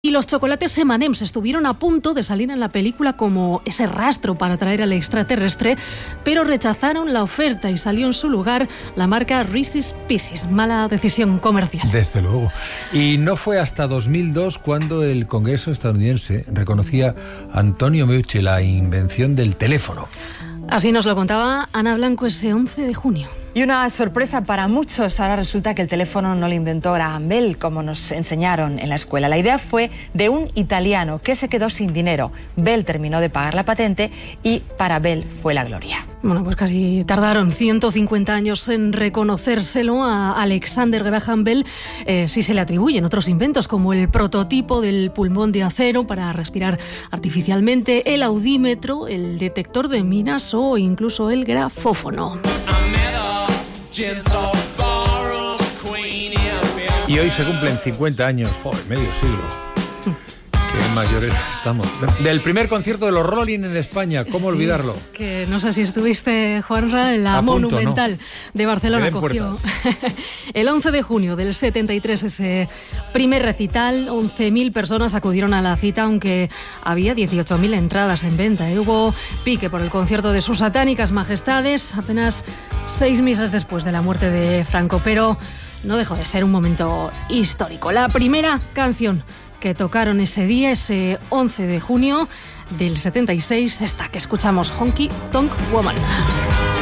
Y los chocolates M&M's estuvieron a punto de salir en la película como ese rastro para atraer al extraterrestre, pero rechazaron la oferta y salió en su lugar la marca Reese's Pieces. Mala decisión comercial. Desde luego. Y no fue hasta 2002 cuando el Congreso estadounidense reconocía a Antonio Meucci la invención del teléfono. Así nos lo contaba Ana Blanco ese 11 de junio. Y una sorpresa para muchos, ahora resulta que el teléfono no lo inventó Graham Bell, como nos enseñaron en la escuela. La idea fue de un italiano que se quedó sin dinero. Bell terminó de pagar la patente y para Bell fue la gloria. Bueno, pues casi tardaron 150 años en reconocérselo a Alexander Graham Bell. Sí se le atribuyen otros inventos, como el prototipo del pulmón de acero para respirar artificialmente, el audímetro, el detector de minas o incluso el grafófono. Y hoy se cumplen 50 años, medio siglo. Qué mayores estamos. Del primer concierto de los Rolling en España, ¿cómo olvidarlo? Que no sé si estuviste, Juanra, en la Monumental de Barcelona. Cogió el 11 de junio del 73 ese primer recital. 11.000 personas acudieron a la cita, aunque había 18.000 entradas en venta. Hubo pique por el concierto de sus satánicas majestades apenas 6 meses después de la muerte de Franco, pero no dejó de ser un momento histórico. La primera canción que tocaron ese día, ese 11 de junio del 76, esta que escuchamos, Honky Tonk Woman.